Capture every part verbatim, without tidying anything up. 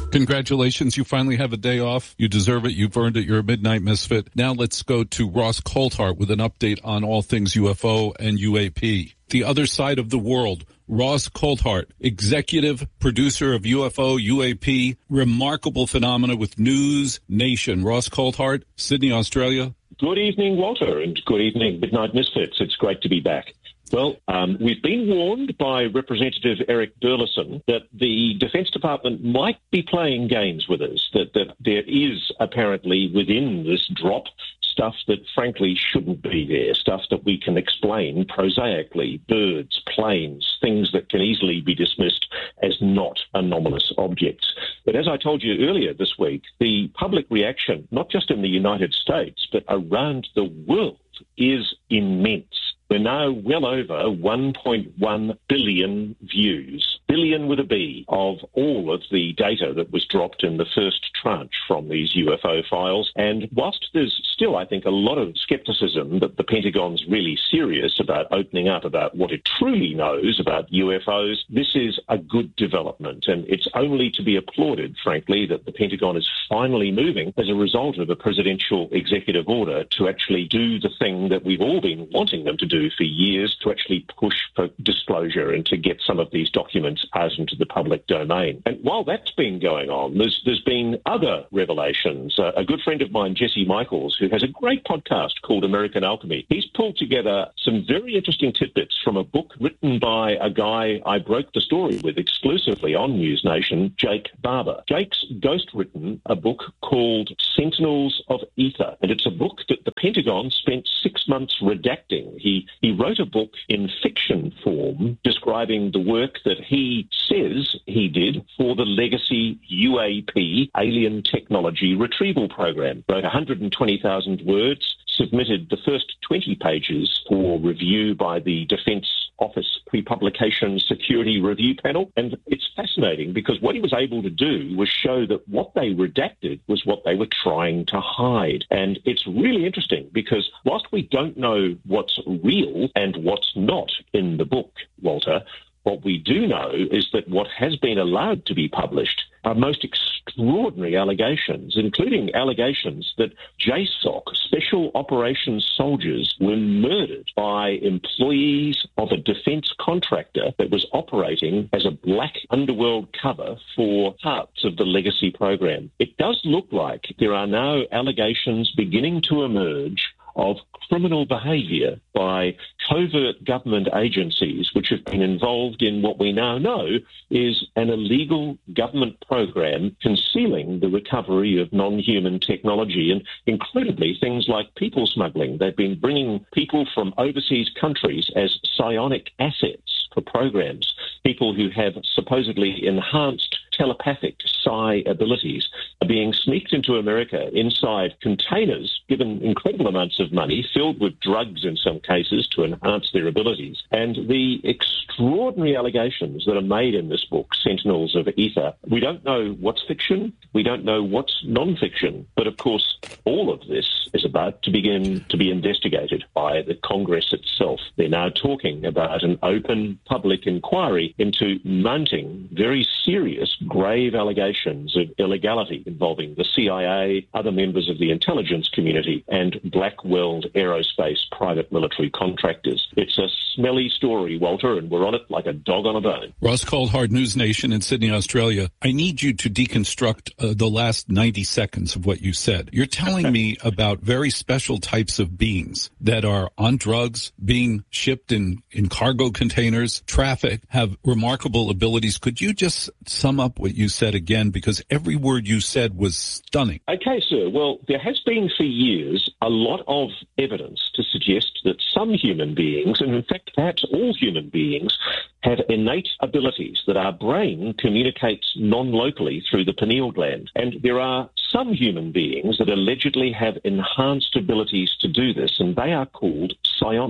Congratulations. You finally have a day off. You deserve it. You've earned it. You're a Midnight Misfit. Now let's go to Ross Coulthart with an update on all things U F O and U A P. The other side of the world. Ross Coulthart, executive producer of U F O, U A P, remarkable phenomena with News Nation. Ross Coulthart, Sydney, Australia. Good evening, Walter, and good evening, Midnight Misfits. It's great to be back. Well, um, we've been warned by Representative Eric Burleson that the Defence Department might be playing games with us, that, that there is apparently within this drop stuff that frankly shouldn't be there, stuff that we can explain prosaically, birds, planes, things that can easily be dismissed as not anomalous objects. But as I told you earlier this week, the public reaction, not just in the United States, but around the world, is immense. We're now well over one point one billion views, billion with a B, of all of the data that was dropped in the first tranche from these U F O files. And whilst there's still, I think, a lot of skepticism that the Pentagon's really serious about opening up about what it truly knows about U F Os, this is a good development. And it's only to be applauded, frankly, that the Pentagon is finally moving as a result of a presidential executive order to actually do the thing that we've all been wanting them to do for years, to actually push for disclosure and to get some of these documents out into the public domain. And while that's been going on, there's there's been other revelations. Uh, a good friend of mine, Jesse Michaels, who has a great podcast called American Alchemy, he's pulled together some very interesting tidbits from a book written by a guy I broke the story with exclusively on News Nation, Jake Barber. Jake's ghost-written a book called Sentinels of Ether, and it's a book that the Pentagon spent six months redacting. He He wrote a book in fiction form describing the work that he says he did for the legacy U A P, Alien Technology Retrieval Program. Wrote one hundred twenty thousand words, submitted the first twenty pages for review by the Defence Office Pre-Publication Security Review Panel. And it's fascinating because what he was able to do was show that what they redacted was what they were trying to hide. And it's really interesting because whilst we don't know what's real and what's not in the book, Walter, what we do know is that what has been allowed to be published are most extraordinary allegations, including allegations that J SOC, Special Operations Soldiers, were murdered by employees of a defence contractor that was operating as a black underworld cover for parts of the legacy program. It does look like there are now allegations beginning to emerge of criminal behaviour by covert government agencies which have been involved in what we now know is an illegal government program concealing the recovery of non-human technology, and incredibly things like people smuggling. They've been bringing people from overseas countries as psionic assets for programs, people who have supposedly enhanced telepathic psi abilities are being sneaked into America inside containers, given incredible amounts of money, filled with drugs in some cases to enhance their abilities. And the extraordinary allegations that are made in this book, Sentinels of Ether, we don't know what's fiction, we don't know what's non-fiction, but of course all of this is about to begin to be investigated by the Congress itself. They're now talking about an open public inquiry into mounting very serious, grave allegations of illegality involving the C I A, other members of the intelligence community, and Blackwell Aerospace private military contractors. It's a smelly story, Walter, and we're on it like a dog on a bone. Ross Coulthart, News Nation in Sydney, Australia. I need you to deconstruct uh, the last ninety seconds of what you said. You're telling me about very special types of beings that are on drugs, being shipped in, in cargo containers, traffic, have remarkable abilities. Could you just sum up what you said again? Because every word you said was stunning. Okay, sir. Well, there has been for years a lot of evidence to suggest that some human beings, and in fact perhaps all human beings, have innate abilities, that our brain communicates non-locally through the pineal gland. And there are some human beings that allegedly have enhanced abilities to do this, and they are called psionics.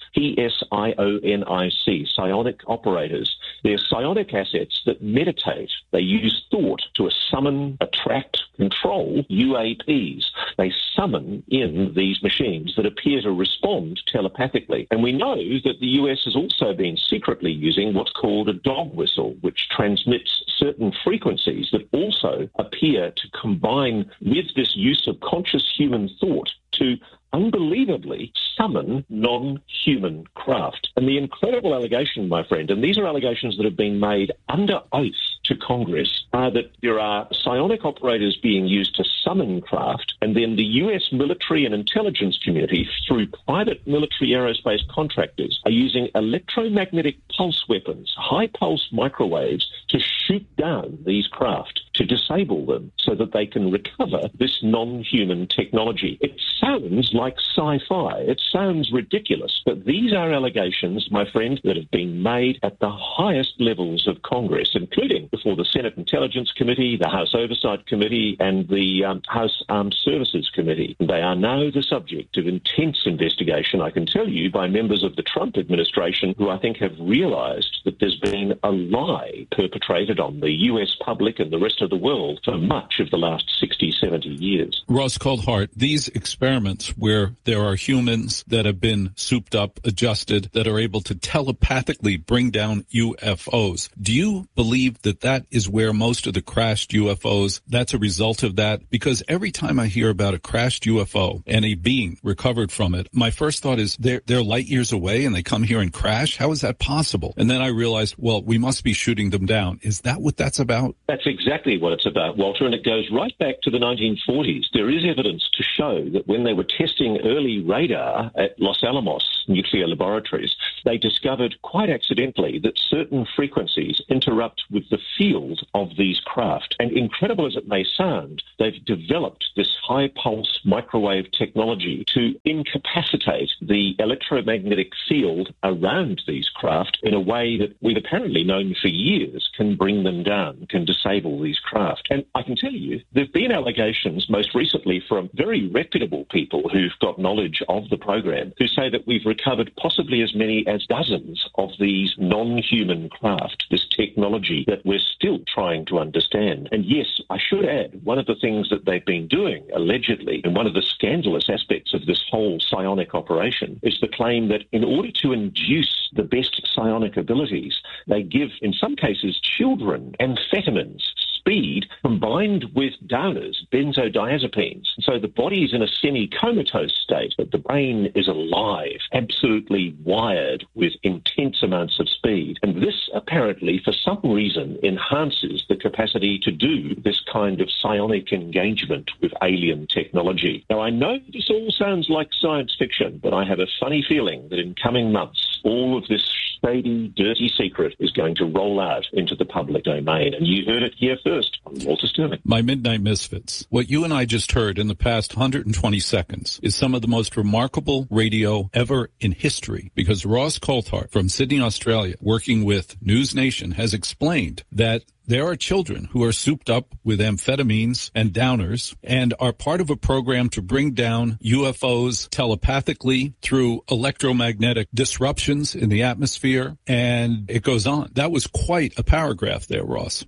P S I O N I C, psionic operators. They're psionic assets that meditate. They use thought to summon, attract, control U A Ps. They summon in these machines that appear to respond telepathically. And we know that the U S has also been secretly using what's called a dog whistle, which transmits certain frequencies that also appear to combine with this use of conscious human thought to unbelievably summon non-human craft. And the incredible allegation, my friend, and these are allegations that have been made under oath to Congress, are that there are psionic operators being used to summon craft, and then the U S military and intelligence community, through private military aerospace contractors, are using electromagnetic pulse weapons, high-pulse microwaves, to shoot down these craft, to disable them so that they can recover this non-human technology. It sounds like sci-fi. It sounds ridiculous, but these are allegations, my friend, that have been made at the highest levels of Congress, including before the Senate Intelligence Committee, the House Oversight Committee, and the um, House Armed Services Committee. They are now the subject of intense investigation, I can tell you, by members of the Trump administration who I think have realized that there's been a lie perpetrated on the U S public and the rest of the world for much of the last sixty, seventy years. Ross Coulthart, these experiments where there are humans that have been souped up, adjusted, that are able to telepathically bring down U F Os, do you believe that that is where most of the crashed U F Os, that's a result of that? Because every time I hear about a crashed U F O and a being recovered from it, my first thought is they're, they're light years away and they come here and crash? How is that possible? And then I realized, well, we must be shooting them down. Is that what that's about? That's exactly what it's about, Walter, and it goes right back to the nineteen forties. There is evidence to show that when they were testing early radar at Los Alamos nuclear laboratories, they discovered quite accidentally that certain frequencies interrupt with the field of these craft. And incredible as it may sound, they've developed this high-pulse microwave technology to incapacitate the electromagnetic field around these craft in a way that we've apparently known for years can bring them down, can disable these craft. And I can tell you, there have been allegations most recently from very reputable people who've got knowledge of the program who say that we've recovered possibly as many as dozens of these non-human craft, this technology that we're still trying to understand. And yes, I should add, one of the things that they've been doing, allegedly, and one of the scandalous aspects of this whole psionic operation is the claim that in order to induce the best psionic abilities, they give, in some cases, children amphetamines, speed, combined with downers, benzodiazepines. So the body is in a semi-comatose state, but the brain is alive, absolutely wired with intense amounts of speed. And this apparently, for some reason, enhances the capacity to do this kind of psionic engagement with alien technology. Now, I know this all sounds like science fiction, but I have a funny feeling that in coming months, all of this shady, dirty secret is going to roll out into the public domain. And you heard it here first on Walter Sterling. My Midnight Misfits. What you and I just heard in the past one hundred twenty seconds is some of the most remarkable radio ever in history, because Ross Coulthart from Sydney, Australia, working with News Nation, has explained that there are children who are souped up with amphetamines and downers and are part of a program to bring down U F Os telepathically through electromagnetic disruptions in the atmosphere, and it goes on. That was quite a paragraph there, Ross.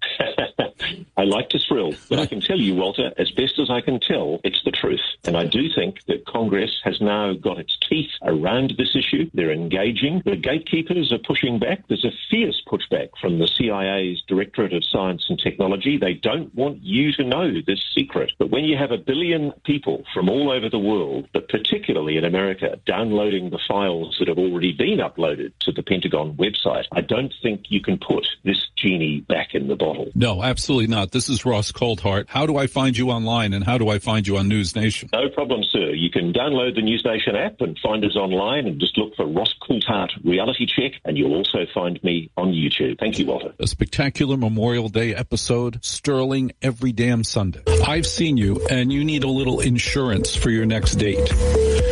I like to thrill, but I can tell you, Walter, as best as I can tell, it's the truth. And I do think that Congress has now got its teeth around this issue. They're engaging. The gatekeepers are pushing back. There's a fierce pushback from the C I A's Directorate of Science and Technology. They don't want you to know this secret. But when you have a billion people from all over the world, but particularly in America, downloading the files that have already been uploaded to the Pentagon website, I don't think you can put this genie back in the bottle. No, absolutely not. This is Ross Coulthart. How do I find you online, and how do I find you on News Nation? No problem, sir. You can download the News Nation app and find us online and just look for Ross Coulthart Reality Check, and you'll also find me on YouTube. Thank you, Walter. A spectacular Memorial Day episode, Sterling every damn Sunday. I've seen you, and you need a little insurance for your next date.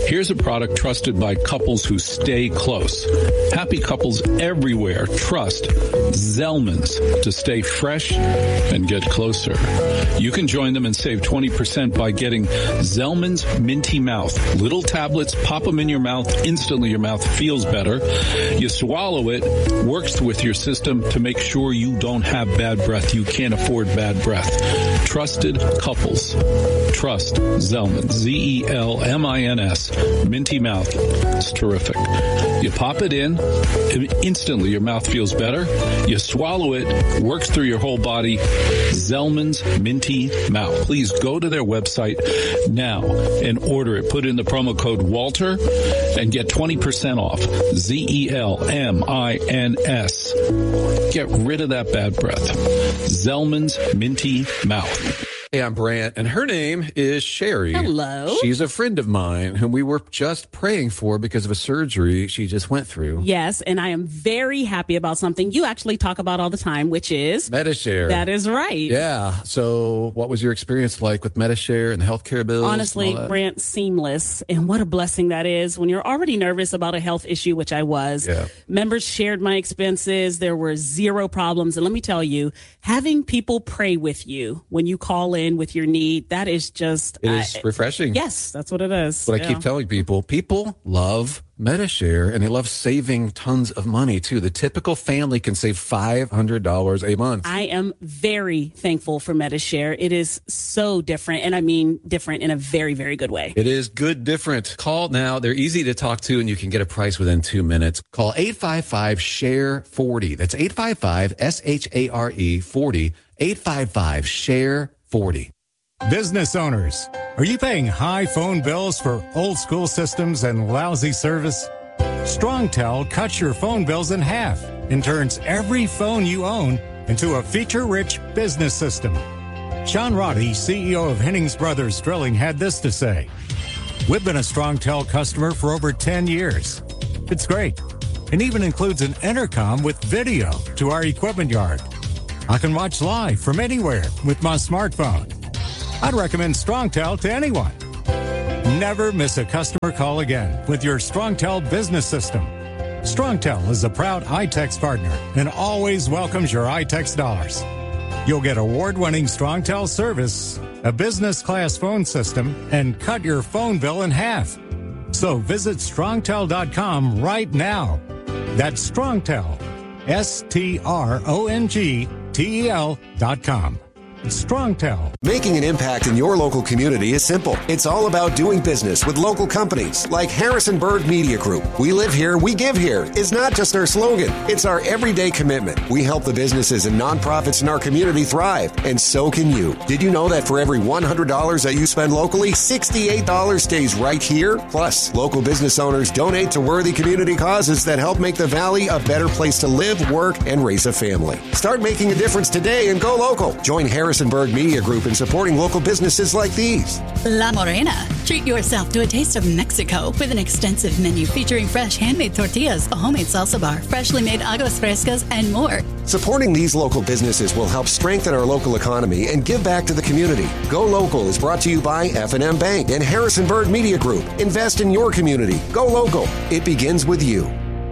Here's a product trusted by couples who stay close. Happy couples everywhere trust Zellman's to stay fresh and get closer. You can join them and save twenty percent by getting Zellman's Minty Mouth. Little tablets, pop them in your mouth. Instantly your mouth feels better. You swallow it, works with your system to make sure you don't have bad breath. You can't afford bad breath. Trusted couples. Trust Zellman. Z E L M I N S. Minty Mouth. It's terrific. You pop it in, and instantly your mouth feels better. You swallow it, works through your whole body. Zellman's Minty Mouth. Please go to their website now and order it. Put in the promo code Walter and get twenty percent off. Z E L M I N S. Get rid of that bad breath. Zellman's Minty Mouth. Hey, I'm Brant, and her name is Sherry. Hello. She's a friend of mine whom we were just praying for because of a surgery she just went through. Yes, and I am very happy about something you actually talk about all the time, which is Medi-Share. That is right. Yeah. So what was your experience like with Medi-Share and the healthcare bills? Honestly, Brant, seamless. And what a blessing that is when you're already nervous about a health issue, which I was. Yeah. Members shared my expenses. There were zero problems. And let me tell you, having people pray with you when you call in with your need, that is just it is uh, refreshing. Yes, that's what it is. But yeah. I keep telling people, people love Medi-Share, and they love saving tons of money too. The typical family can save five hundred dollars a month. I am very thankful for Medi-Share. It is so different, and I mean different in a very, very good way. It is good different. Call now. They're easy to talk to, and you can get a price within two minutes. Call eight five five, S H A R E, forty. That's eight five five, S H A R E, forty. eight five five, S H A R E, forty. Business owners, are you paying high phone bills for old school systems and lousy service? StrongTel cuts your phone bills in half and turns every phone you own into a feature-rich business system. Sean Roddy, C E O of Hennings Brothers Drilling, had this to say. We've been a StrongTel customer for over ten years. It's great, and even includes an intercom with video to our equipment yard. I can watch live from anywhere with my smartphone. I'd recommend StrongTel to anyone. Never miss a customer call again with your StrongTel business system. StrongTel is a proud iTex partner and always welcomes your iTex dollars. You'll get award-winning StrongTel service, a business-class phone system, and cut your phone bill in half. So visit strongtel dot com right now. That's StrongTel, S T R O N G T E L dot com. StrongTel. Making an impact in your local community is simple. It's all about doing business with local companies like Harrisonburg Media Group. We live here, we give here is not just our slogan. It's our everyday commitment. We help the businesses and nonprofits in our community thrive, and so can you. Did you know that for every one hundred dollars that you spend locally, sixty-eight dollars stays right here? Plus, local business owners donate to worthy community causes that help make the Valley a better place to live, work, and raise a family. Start making a difference today and go local. Join Harrisonburg Media Group in supporting local businesses like these. La Morena. Treat yourself to a taste of Mexico with an extensive menu featuring fresh handmade tortillas, a homemade salsa bar, freshly made aguas frescas, and more. Supporting these local businesses will help strengthen our local economy and give back to the community. Go Local is brought to you by F and M Bank and Harrisonburg Media Group. Invest in your community. Go local. It begins with you.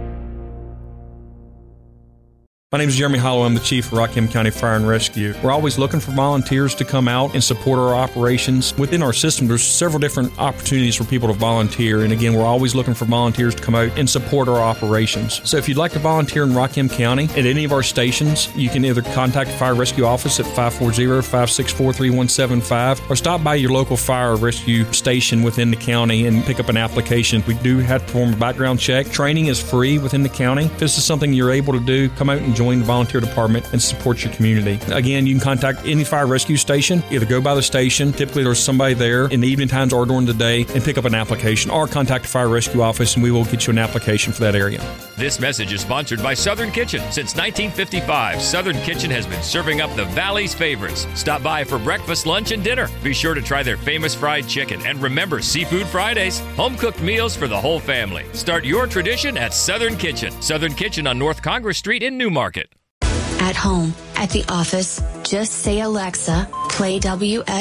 My name is Jeremy Hollow. I'm the Chief of Rockham County Fire and Rescue. We're always looking for volunteers to come out and support our operations. Within our system, there's several different opportunities for people to volunteer. And again, we're always looking for volunteers to come out and support our operations. So if you'd like to volunteer in Rockham County at any of our stations, you can either contact the Fire Rescue Office at five four zero, five six four, three one seven five or stop by your local fire rescue station within the county and pick up an application. We do have to perform a background check. Training is free within the county. If this is something you're able to do, come out and join the volunteer department and support your community. Again, you can contact any fire rescue station. Either go by the station, typically there's somebody there in the evening times or during the day, and pick up an application, or contact the Fire Rescue Office and we will get you an application for that area. This message is sponsored by Southern Kitchen. Since nineteen fifty-five, Southern Kitchen has been serving up the Valley's favorites. Stop by for breakfast, lunch, and dinner. Be sure to try their famous fried chicken, and remember Seafood Fridays, home-cooked meals for the whole family. Start your tradition at Southern Kitchen. Southern Kitchen on North Congress Street in Newmarket. At home, at the office, just say, Alexa, play W S